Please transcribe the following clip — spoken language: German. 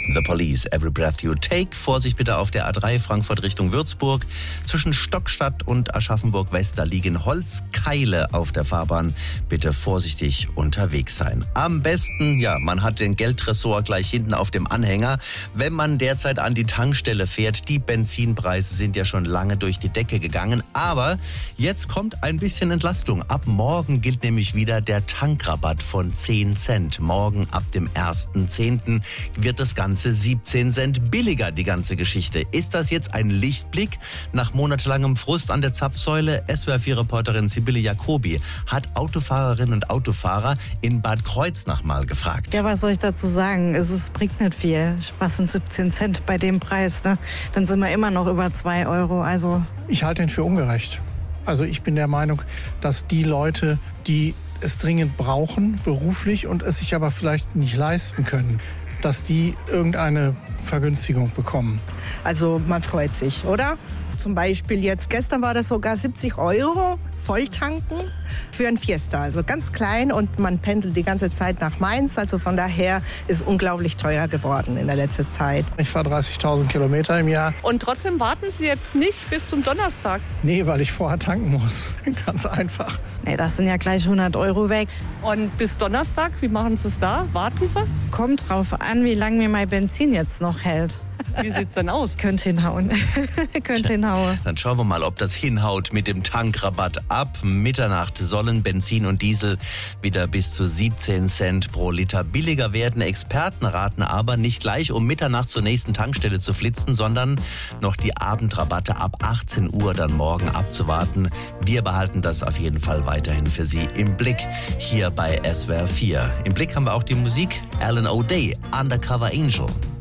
The Police, Every Breath You Take. Vorsicht bitte auf der A3 Frankfurt Richtung Würzburg. Zwischen Stockstadt und Aschaffenburg-West, da liegen Holzkeile auf der Fahrbahn. Bitte vorsichtig unterwegs sein. Am besten, man hat den Geldtresor gleich hinten auf dem Anhänger, wenn man derzeit an die Tankstelle fährt. Die Benzinpreise sind ja schon lange durch die Decke gegangen. Aber jetzt kommt ein bisschen Entlastung. Ab morgen gilt nämlich wieder der Tankrabatt von 10 Cent. Morgen ab dem 1.10. wird das Ganze 17 Cent billiger, die ganze Geschichte. Ist das jetzt ein Lichtblick? Nach monatelangem Frust an der Zapfsäule, SWR4-Reporterin Sibylle Jacobi hat Autofahrerinnen und Autofahrer in Bad Kreuznach mal gefragt. Ja, was soll ich dazu sagen? Es bringt nicht viel. Was sind 17 Cent bei dem Preis? Ne? Dann sind wir immer noch über 2 Euro. Also ich halte ihn für ungerecht. Also ich bin der Meinung, dass die Leute, die es dringend brauchen, beruflich, und es sich aber vielleicht nicht leisten können, dass die irgendeine Vergünstigung bekommen. Also man freut sich, oder? Zum Beispiel jetzt, gestern war das sogar 70 Euro Volltanken für ein Fiesta. Also ganz klein, und man pendelt die ganze Zeit nach Mainz. Also von daher ist es unglaublich teuer geworden in der letzten Zeit. Ich fahre 30.000 Kilometer im Jahr. Und trotzdem warten Sie jetzt nicht bis zum Donnerstag? Nee, weil ich vorher tanken muss. Ganz einfach. Nee, das sind ja gleich 100 Euro weg. Und bis Donnerstag, wie machen Sie es da? Warten Sie? Kommt drauf an, wie lange mir mein Benzin jetzt noch hält. Wie sieht's denn aus? Könnte hinhauen. Könnte hinhauen. Dann schauen wir mal, ob das hinhaut mit dem Tankrabatt. Ab Mitternacht sollen Benzin und Diesel wieder bis zu 17 Cent pro Liter billiger werden. Experten raten aber, nicht gleich um Mitternacht zur nächsten Tankstelle zu flitzen, sondern noch die Abendrabatte ab 18 Uhr dann morgen abzuwarten. Wir behalten das auf jeden Fall weiterhin für Sie im Blick hier bei SWR 4. Im Blick haben wir auch die Musik. Alan O'Day, Undercover Angel.